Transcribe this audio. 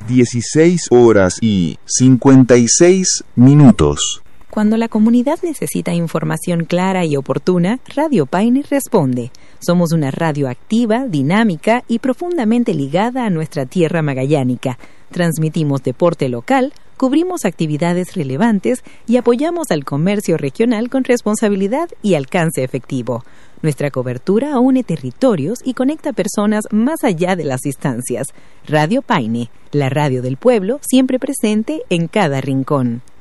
16 horas y 56 minutos. Cuando la comunidad necesita información clara y oportuna, Radio Paine responde. Somos una radio activa, dinámica y profundamente ligada a nuestra tierra magallánica. Transmitimos deporte local, cubrimos actividades relevantes y apoyamos al comercio regional con responsabilidad y alcance efectivo. Nuestra cobertura une territorios y conecta personas más allá de las distancias. Radio Paine, la radio del pueblo, siempre presente en cada rincón.